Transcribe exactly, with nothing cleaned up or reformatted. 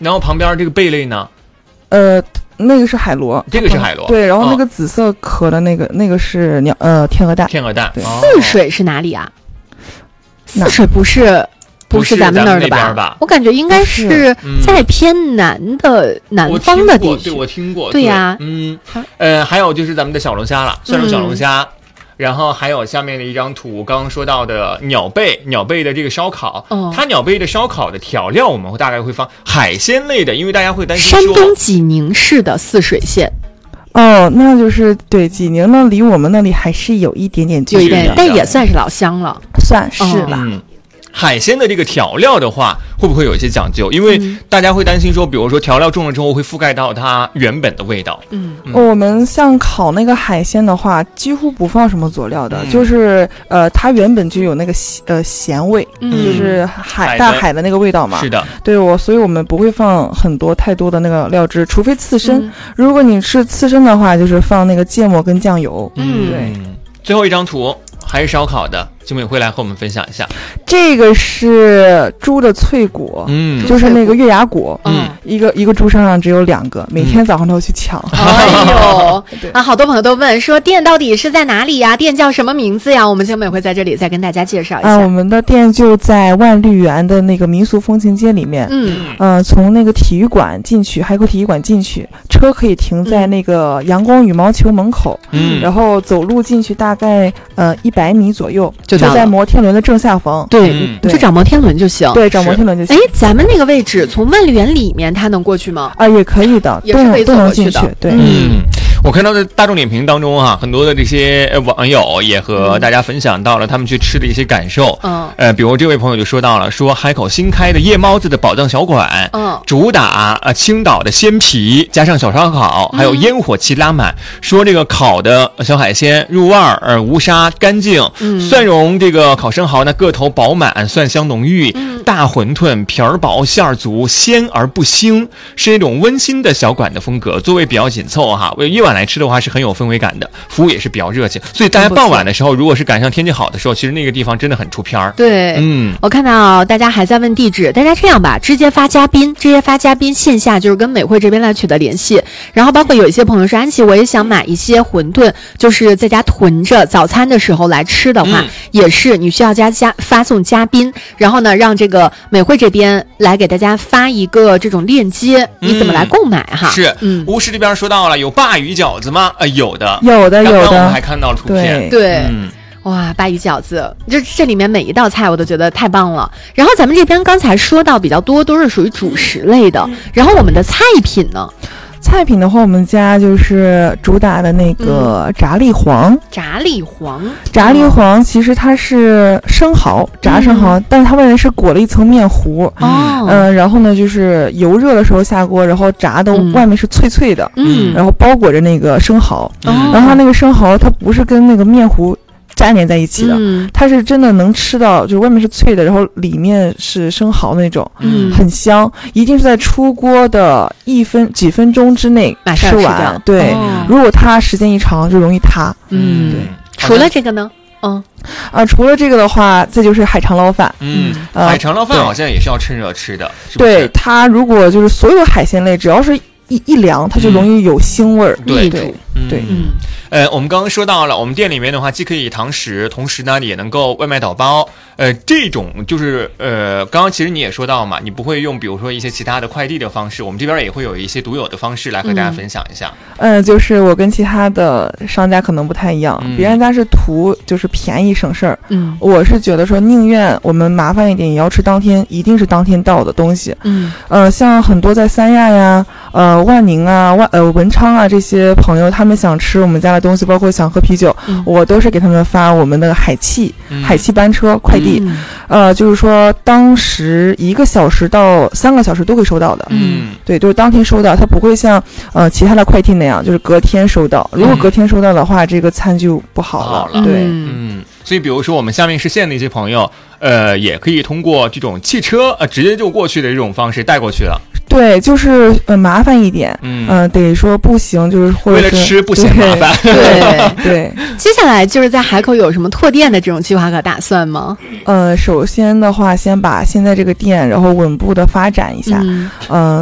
然后旁边这个贝类呢？ 呃，那个是海螺， 这个是海螺。 对，然后那个紫色壳的那个、哦、那个是鸟呃天鹅蛋。 天鹅蛋。 泗水是哪里啊？泗水不是。不是咱们那儿的 吧, 吧？ 我感觉应该是在偏南的、嗯、南方的地区。 对，我听过。 对呀、啊， 嗯，呃，还有就是咱们的小龙虾了，蒜蓉小龙虾、嗯，然后还有下面的一张图，刚刚说到的鸟贝，鸟贝的这个烧烤，哦、它鸟贝的烧烤的调料，我们会大概会放海鲜类的，因为大家会担心说。 山东济宁市的泗水县。 哦，那就是对济宁呢，离我们那里还是有一点点距离， 有一点，但也算是老乡了， 算是吧。 嗯海鲜的这个调料的话，会不会有一些讲究？因为大家会担心说，比如说调料重了之后会覆盖到它原本的味道。 嗯，嗯我们像烤那个海鲜的话，几乎不放什么佐料的，嗯、就是呃，它原本就有那个呃咸味，嗯、就是海, 海大海的那个味道嘛。 是的， 对我，所以我们不会放很多太多的那个料汁，除非刺身。嗯、如果你是刺身的话，就是放那个芥末跟酱油。 嗯， 对。 最后一张图还是烧烤的。金美会来和我们分享一下， 这个是猪的脆果，嗯，就是那个月牙果，嗯，一个一个猪身上只有两个，每天早上都去抢。 嗯、哎呦，啊，好多朋友都问说店到底是在哪里呀？店叫什么名字呀？我们金美会在这里再跟大家介绍一下。 啊，我们的店就在万绿园的那个民俗风情街里面，嗯，呃，从那个体育馆进去，海口体育馆进去，车可以停在那个阳光羽毛球门口，嗯，然后走路进去大概呃一百米左右。就在摩天轮的正下方， 对，嗯、就找摩天轮就行。 对，找摩天轮就行。 哎，咱们那个位置从万绿园里面，它能过去吗？ 啊，也可以的， 也是可以走过去的。 对， 嗯。我看到的大众点评当中哈、啊，很多的这些网友也和大家分享到了他们去吃的一些感受。嗯，呃，比如这位朋友就说到了，说海口新开的夜猫子的宝藏小馆，嗯，主打呃青岛的鲜皮加上小烧烤，还有烟火气拉满。嗯、说这个烤的小海鲜入味儿，呃，无沙干净。嗯，蒜蓉这个烤生蚝呢，个头饱满，蒜香浓郁。嗯，大馄饨皮儿薄馅儿足，鲜而不腥，是那种温馨的小馆的风格，座位比较紧凑哈，为夜晚来吃的话是很有氛围感的，服务也是比较热情，所以大家傍晚的时候，如果是赶上天气好的时候，其实那个地方真的很出片儿。 对，嗯，我看到大家还在问地址，大家这样吧，直接发嘉宾，直接发嘉宾，线下就是跟美会这边来取得联系。然后包括有一些朋友说，安琪，我也想买一些馄饨，就是在家囤着，早餐的时候来吃的话，嗯、也是你需要加加发送嘉宾，然后呢，让这个美会这边来给大家发一个这种链接，嗯、你怎么来购买哈？ 是，嗯，巫师这边说到了有鲅鱼饺子吗？呃，有的， 有的，有的。 刚刚我们还看到了图片， 对，对嗯、哇，鲅鱼饺子，这这里面每一道菜我都觉得太棒了。然后咱们这边刚才说到比较多都是属于主食类的，嗯、然后我们的菜品呢？ 菜品的话，我们家就是主打的那个炸栗黄。 嗯、炸栗黄， 炸栗黄其实它是生蚝，炸生蚝，嗯、但是它外面是裹了一层面糊。哦，嗯、呃，然后呢，就是油热的时候下锅，然后炸的外面是脆脆的，嗯，然后包裹着那个生蚝。嗯、然后它那个生蚝，它不是跟那个面糊粘连在一起的，嗯、它是真的能吃到，就是外面是脆的，然后里面是生蚝那种，嗯，很香。一定是在出锅的一分几分钟之内吃完，对。哦、如果它时间一长，就容易塌。 嗯，对。除了这个呢？嗯， 啊，除了这个的话，这就是海肠捞饭。 嗯，呃、海肠捞饭好像也是要趁热吃的，是不是？对，它如果就是所有海鲜类，只要是一一凉，它就容易有腥味儿。 嗯、对对对， 嗯。呃，我们刚刚说到了，我们店里面的话，既可以堂食，同时呢也能够外卖倒包。呃，这种就是呃，刚刚其实你也说到嘛，你不会用比如说一些其他的快递的方式，我们这边也会有一些独有的方式来和大家分享一下。 嗯，呃、就是我跟其他的商家可能不太一样，嗯、别人家是图就是便宜省事儿，嗯，我是觉得说宁愿我们麻烦一点，也要吃当天一定是当天到的东西。嗯，呃，像很多在三亚呀、呃万宁啊、万呃文昌啊这些朋友，他们想吃我们家的东西，包括想喝啤酒，嗯、我都是给他们发我们的海汽、嗯、海汽班车快递。嗯、呃，就是说当时一个小时到三个小时都会收到的。嗯，对，就是当天收到，它不会像呃其他的快递那样，就是隔天收到。如果隔天收到的话，嗯、这个餐就不好了。 好了， 对， 嗯，所以比如说我们下面是县的一些朋友，呃，也可以通过这种汽车呃直接就过去的这种方式带过去了。 对，就是呃麻烦一点，嗯、呃，得说不行，就是或者为了吃不嫌麻烦。 对对。 接下来就是在海口有什么拓店的这种计划和打算吗？ 呃，首先的话，先把现在这个店，然后稳步的发展一下。嗯、呃，